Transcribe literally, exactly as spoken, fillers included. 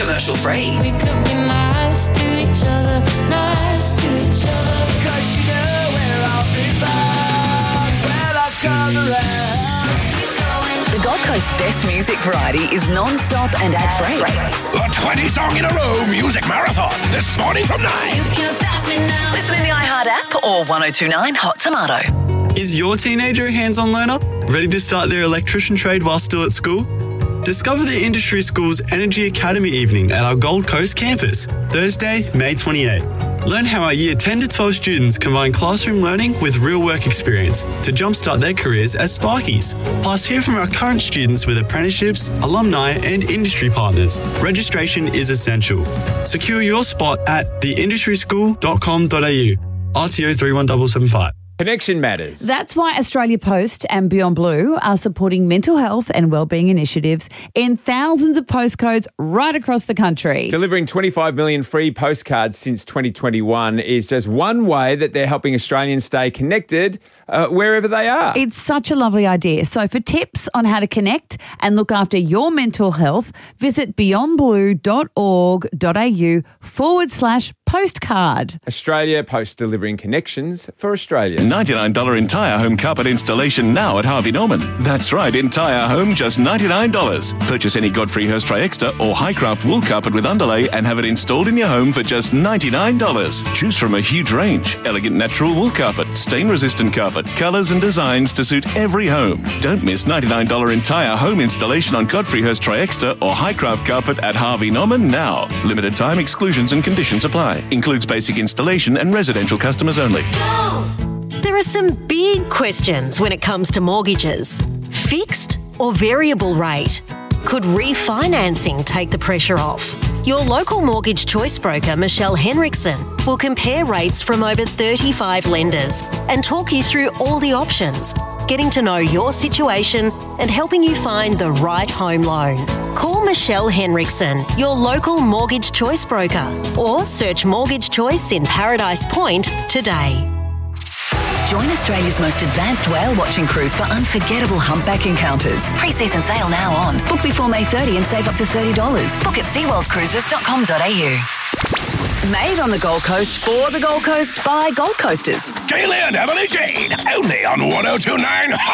commercial free. We could be nice to each other, nice to each other. Cause you know where I'll be found when I come around. The Gold Coast Best Music Variety is non-stop and ad-free. A twenty song in a row music marathon this morning from nine. You can't stop me now. Listen in the iHeart app or one oh two nine Hot Tomato. Is your teenager a hands-on learner? Ready to start their electrician trade while still at school? Discover the Industry School's Energy Academy evening at our Gold Coast campus, Thursday, May twenty-eighth. Learn how our year ten to twelve students combine classroom learning with real work experience to jumpstart their careers as Sparkies. Plus, hear from our current students with apprenticeships, alumni and industry partners. Registration is essential. Secure your spot at the industry school dot com dot a u. R T O three one seven seven five. Connection matters. That's why Australia Post and Beyond Blue are supporting mental health and wellbeing initiatives in thousands of postcodes right across the country. Delivering twenty-five million free postcards since twenty twenty-one is just one way that they're helping Australians stay connected uh, wherever they are. It's such a lovely idea. So for tips on how to connect and look after your mental health, visit beyondblue.org.au forward slash postcard. Australia Post, delivering connections for Australia. ninety-nine dollars entire home carpet installation now at Harvey Norman. That's right, entire home, just ninety-nine dollars. Purchase any Godfrey Hirst Tri-Extra or Highcraft wool carpet with underlay and have it installed in your home for just ninety-nine dollars. Choose from a huge range. Elegant natural wool carpet, stain-resistant carpet, colours and designs to suit every home. Don't miss ninety-nine dollars entire home installation on Godfrey Hirst Tri-Extra or Highcraft carpet at Harvey Norman now. Limited time, exclusions and conditions apply. Includes basic installation and residential customers only. There are some big questions when it comes to mortgages. Fixed or variable rate? Could refinancing take the pressure off? Your local mortgage choice broker, Michelle Henriksen, will compare rates from over thirty-five lenders and talk you through all the options, getting to know your situation and helping you find the right home loan. Call Michelle Henriksen, your local mortgage choice broker, or search Mortgage Choice in Paradise Point today. Join Australia's most advanced whale watching cruise for unforgettable humpback encounters. Pre-season sale now on. Book before May thirtieth and save up to thirty dollars. Book at seaworld cruises dot com dot a u. Made on the Gold Coast for the Gold Coast by Gold Coasters. Kaylee and Emily Jade, only on one oh two nine